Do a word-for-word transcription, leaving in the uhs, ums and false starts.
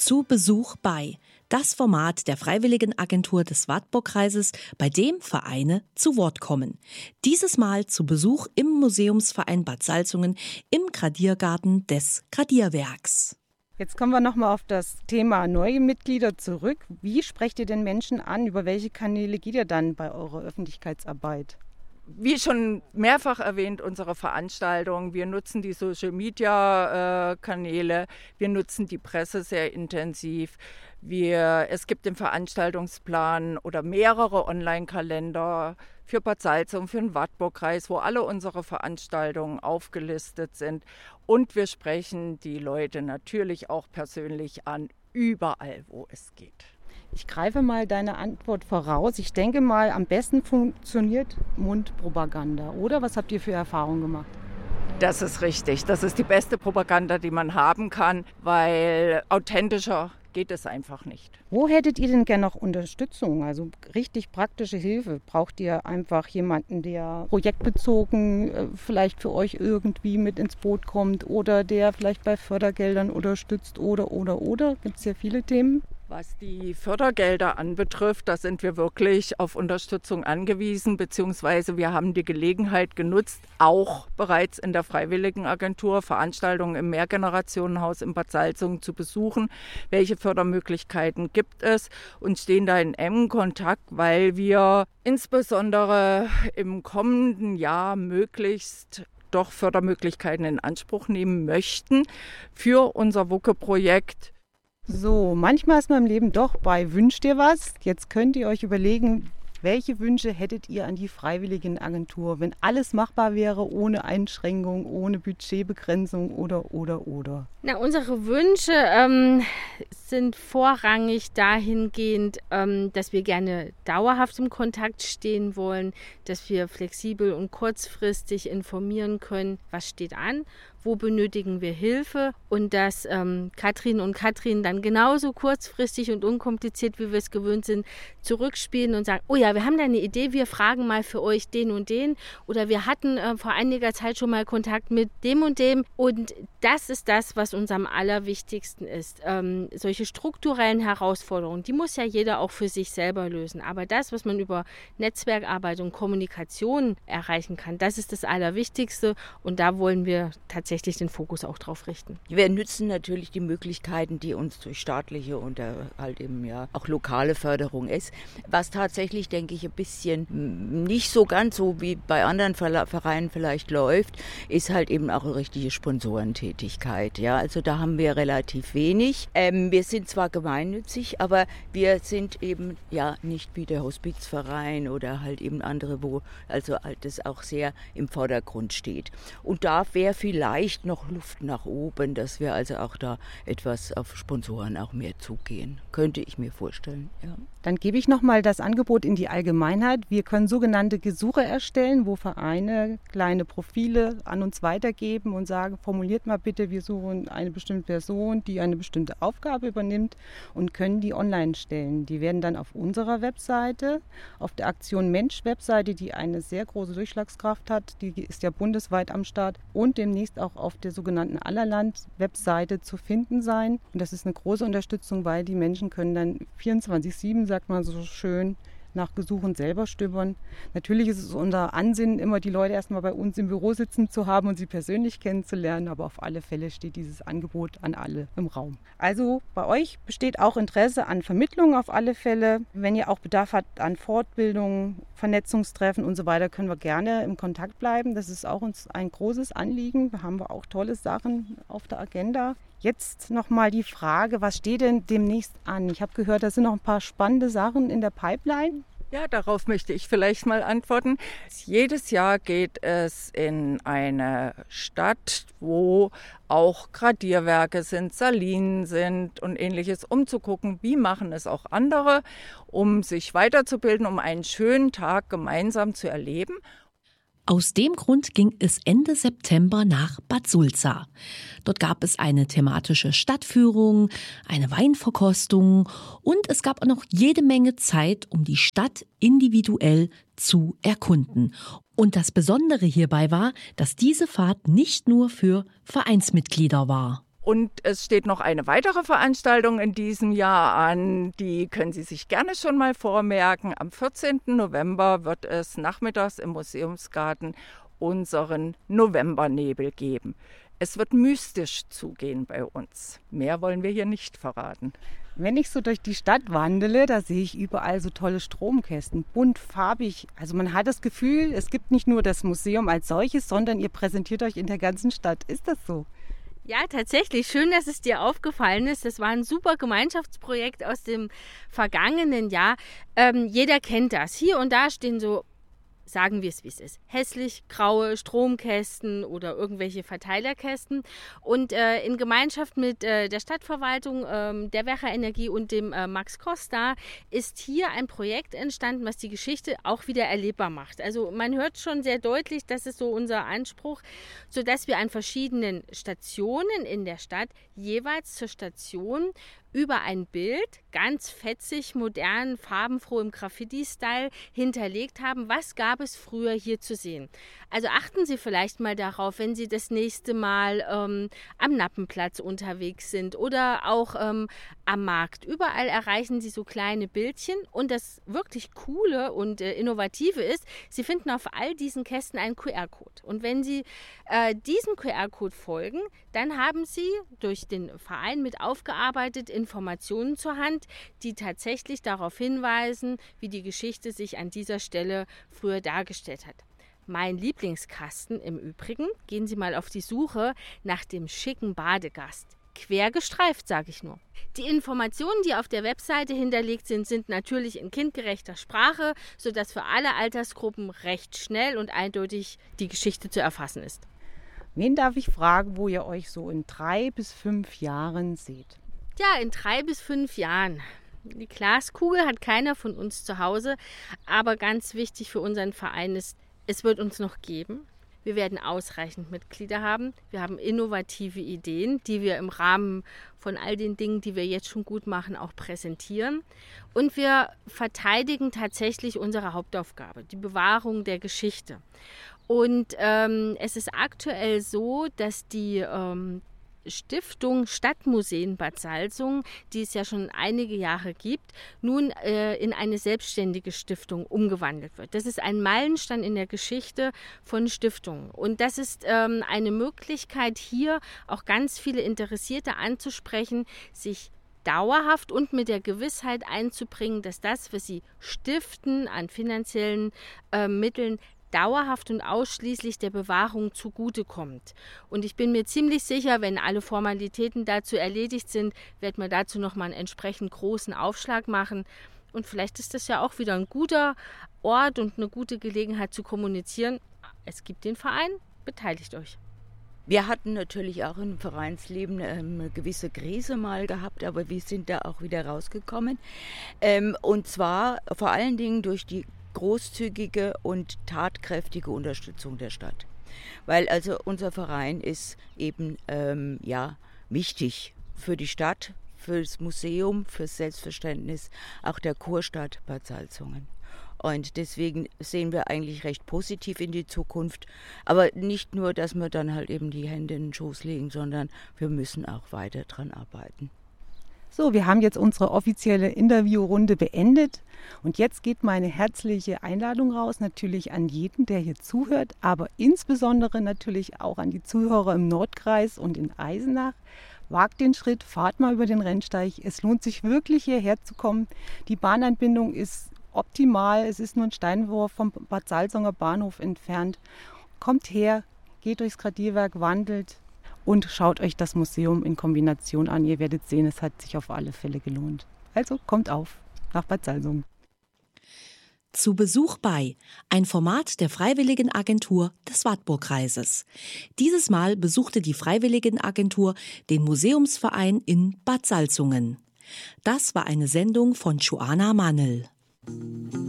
Zu Besuch bei. Das Format der Freiwilligenagentur des Wartburgkreises, bei dem Vereine zu Wort kommen. Dieses Mal zu Besuch im Museumsverein Bad Salzungen im Gradiergarten des Gradierwerks. Jetzt kommen wir nochmal auf das Thema neue Mitglieder zurück. Wie sprecht ihr denn Menschen an? Über welche Kanäle geht ihr dann bei eurer Öffentlichkeitsarbeit? Wie schon mehrfach erwähnt, unsere Veranstaltung. Wir nutzen die Social-Media-Kanäle, wir nutzen die Presse sehr intensiv. Wir, es gibt den Veranstaltungsplan oder mehrere Online-Kalender für Bad Salzungen, für den Wartburgkreis, wo alle unsere Veranstaltungen aufgelistet sind. Und wir sprechen die Leute natürlich auch persönlich an, überall, wo es geht. Ich greife mal deine Antwort voraus. Ich denke mal, am besten funktioniert Mundpropaganda, oder? Was habt ihr für Erfahrungen gemacht? Das ist richtig. Das ist die beste Propaganda, die man haben kann, weil authentischer geht es einfach nicht. Wo hättet ihr denn gerne noch Unterstützung, also richtig praktische Hilfe? Braucht ihr einfach jemanden, der projektbezogen äh, vielleicht für euch irgendwie mit ins Boot kommt oder der vielleicht bei Fördergeldern unterstützt oder, oder, oder? Gibt es ja viele Themen. Was die Fördergelder anbetrifft, da sind wir wirklich auf Unterstützung angewiesen, beziehungsweise wir haben die Gelegenheit genutzt, auch bereits in der Freiwilligenagentur Veranstaltungen im Mehrgenerationenhaus in Bad Salzungen zu besuchen. Welche Fördermöglichkeiten gibt es? Und stehen da in engem Kontakt, weil wir insbesondere im kommenden Jahr möglichst doch Fördermöglichkeiten in Anspruch nehmen möchten für unser WUKE-Projekt. So, manchmal ist man im Leben doch bei Wünsch dir was. Jetzt könnt ihr euch überlegen, welche Wünsche hättet ihr an die Freiwilligenagentur, wenn alles machbar wäre, ohne Einschränkung, ohne Budgetbegrenzung oder, oder, oder? Na, unsere Wünsche ähm, sind vorrangig dahingehend, ähm, dass wir gerne dauerhaft im Kontakt stehen wollen, dass wir flexibel und kurzfristig informieren können, was steht an, wo benötigen wir Hilfe und dass ähm, Katrin und Katrin dann genauso kurzfristig und unkompliziert, wie wir es gewöhnt sind, zurückspielen und sagen, oh ja, wir haben da eine Idee, wir fragen mal für euch den und den oder wir hatten äh, vor einiger Zeit schon mal Kontakt mit dem und dem und das ist das, was uns am allerwichtigsten ist. Ähm, solche strukturellen Herausforderungen, die muss ja jeder auch für sich selber lösen, aber das, was man über Netzwerkarbeit und Kommunikation erreichen kann, das ist das Allerwichtigste und da wollen wir tatsächlich den Fokus auch drauf richten. Wir nützen natürlich die Möglichkeiten, die uns durch staatliche und äh, halt eben ja auch lokale Förderung ist. Was tatsächlich, denke ich, ein bisschen nicht so ganz so wie bei anderen Vereinen vielleicht läuft, ist halt eben auch eine richtige Sponsorentätigkeit. Ja, also da haben wir relativ wenig. Ähm, wir sind zwar gemeinnützig, aber wir sind eben ja nicht wie der Hospizverein oder halt eben andere, wo also halt das auch sehr im Vordergrund steht. Und da wäre vielleicht noch Luft nach oben, dass wir also auch da etwas auf Sponsoren auch mehr zugehen. Könnte ich mir vorstellen, ja. Dann gebe ich nochmal das Angebot in die Allgemeinheit. Wir können sogenannte Gesuche erstellen, wo Vereine kleine Profile an uns weitergeben und sagen, formuliert mal bitte, wir suchen eine bestimmte Person, die eine bestimmte Aufgabe übernimmt und können die online stellen. Die werden dann auf unserer Webseite, auf der Aktion Mensch-Webseite, die eine sehr große Durchschlagskraft hat, die ist ja bundesweit am Start und demnächst auch auf der sogenannten Allerland-Webseite zu finden sein. Und das ist eine große Unterstützung, weil die Menschen können dann vierundzwanzig sieben, sagt man so schön, nach Gesuchen selber stöbern. Natürlich ist es unser Ansinnen, immer die Leute erstmal bei uns im Büro sitzen zu haben und sie persönlich kennenzulernen, aber auf alle Fälle steht dieses Angebot an alle im Raum. Also bei euch besteht auch Interesse an Vermittlung auf alle Fälle. Wenn ihr auch Bedarf habt an Fortbildungen, Vernetzungstreffen und so weiter, können wir gerne im Kontakt bleiben. Das ist auch uns ein großes Anliegen. Da haben wir auch tolle Sachen auf der Agenda. Jetzt nochmal die Frage, was steht denn demnächst an? Ich habe gehört, da sind noch ein paar spannende Sachen in der Pipeline. Ja, darauf möchte ich vielleicht mal antworten. Jedes Jahr geht es in eine Stadt, wo auch Gradierwerke sind, Salinen sind und Ähnliches, um zu gucken, wie machen es auch andere, um sich weiterzubilden, um einen schönen Tag gemeinsam zu erleben. Aus dem Grund ging es Ende September nach Bad Sulza. Dort gab es eine thematische Stadtführung, eine Weinverkostung und es gab auch noch jede Menge Zeit, um die Stadt individuell zu erkunden. Und das Besondere hierbei war, dass diese Fahrt nicht nur für Vereinsmitglieder war. Und es steht noch eine weitere Veranstaltung in diesem Jahr an, die können Sie sich gerne schon mal vormerken. Am vierzehnten November wird es nachmittags im Museumsgarten unseren Novembernebel geben. Es wird mystisch zugehen bei uns. Mehr wollen wir hier nicht verraten. Wenn ich so durch die Stadt wandele, da sehe ich überall so tolle Stromkästen, bunt, farbig. Also man hat das Gefühl, es gibt nicht nur das Museum als solches, sondern ihr präsentiert euch in der ganzen Stadt. Ist das so? Ja, tatsächlich. Schön, dass es dir aufgefallen ist. Das war ein super Gemeinschaftsprojekt aus dem vergangenen Jahr. Ähm, jeder kennt das. Hier und da stehen so, sagen wir es, wie es ist, hässlich graue Stromkästen oder irgendwelche Verteilerkästen. Und äh, in Gemeinschaft mit äh, der Stadtverwaltung, äh, der Werra Energie und dem äh, Max Costa ist hier ein Projekt entstanden, was die Geschichte auch wieder erlebbar macht. Also man hört schon sehr deutlich, das ist so unser Anspruch, sodass wir an verschiedenen Stationen in der Stadt jeweils zur Station über ein Bild, ganz fetzig, modern, farbenfroh im Graffiti-Style hinterlegt haben, was gab es früher hier zu sehen. Also achten Sie vielleicht mal darauf, wenn Sie das nächste Mal ähm, am Nappenplatz unterwegs sind oder auch ähm, am Markt. Überall erreichen Sie so kleine Bildchen und das wirklich Coole und äh, Innovative ist, Sie finden auf all diesen Kästen einen Q R-Code. Und wenn Sie äh, diesem Q R-Code folgen, dann haben Sie durch den Verein mit aufgearbeitet Informationen zur Hand, die tatsächlich darauf hinweisen, wie die Geschichte sich an dieser Stelle früher dargestellt hat. Mein Lieblingskasten im Übrigen, gehen Sie mal auf die Suche nach dem schicken Badegast. Quer gestreift, sage ich nur. Die Informationen, die auf der Webseite hinterlegt sind, sind natürlich in kindgerechter Sprache, sodass für alle Altersgruppen recht schnell und eindeutig die Geschichte zu erfassen ist. Wen darf ich fragen, wo ihr euch so in drei bis fünf Jahren seht? Ja, in drei bis fünf Jahren. Die Glaskugel hat keiner von uns zu Hause, aber ganz wichtig für unseren Verein ist, es wird uns noch geben. Wir werden ausreichend Mitglieder haben. Wir haben innovative Ideen, die wir im Rahmen von all den Dingen, die wir jetzt schon gut machen, auch präsentieren. Und wir verteidigen tatsächlich unsere Hauptaufgabe, die Bewahrung der Geschichte. Und ähm, es ist aktuell so, dass die ähm, Stiftung Stadtmuseen Bad Salzungen, die es ja schon einige Jahre gibt, nun äh, in eine selbstständige Stiftung umgewandelt wird. Das ist ein Meilenstein in der Geschichte von Stiftungen. Und das ist ähm, eine Möglichkeit, hier auch ganz viele Interessierte anzusprechen, sich dauerhaft und mit der Gewissheit einzubringen, dass das, was sie stiften an finanziellen äh, Mitteln, dauerhaft und ausschließlich der Bewahrung zugutekommt. Und ich bin mir ziemlich sicher, wenn alle Formalitäten dazu erledigt sind, wird man dazu nochmal einen entsprechend großen Aufschlag machen. Und vielleicht ist das ja auch wieder ein guter Ort und eine gute Gelegenheit zu kommunizieren. Es gibt den Verein, beteiligt euch. Wir hatten natürlich auch im Vereinsleben eine gewisse Krise mal gehabt, aber wir sind da auch wieder rausgekommen. Und zwar vor allen Dingen durch die großzügige und tatkräftige Unterstützung der Stadt. Weil also unser Verein ist eben ähm, ja, wichtig für die Stadt, für das Museum, fürs Selbstverständnis auch der Kurstadt Bad Salzungen. Und deswegen sehen wir eigentlich recht positiv in die Zukunft. Aber nicht nur, dass wir dann halt eben die Hände in den Schoß legen, sondern wir müssen auch weiter dran arbeiten. So, wir haben jetzt unsere offizielle Interviewrunde beendet und jetzt geht meine herzliche Einladung raus, natürlich an jeden, der hier zuhört, aber insbesondere natürlich auch an die Zuhörer im Nordkreis und in Eisenach. Wagt den Schritt, fahrt mal über den Rennsteig. Es lohnt sich wirklich hierher zu kommen. Die Bahnanbindung ist optimal, es ist nur ein Steinwurf vom Bad Salzunger Bahnhof entfernt. Kommt her, geht durchs Gradierwerk, wandelt. Und schaut euch das Museum in Kombination an. Ihr werdet sehen, es hat sich auf alle Fälle gelohnt. Also kommt auf nach Bad Salzungen. Zu Besuch bei, ein Format der Freiwilligenagentur des Wartburgkreises. Dieses Mal besuchte die Freiwilligenagentur den Museumsverein in Bad Salzungen. Das war eine Sendung von Joanna Mannel.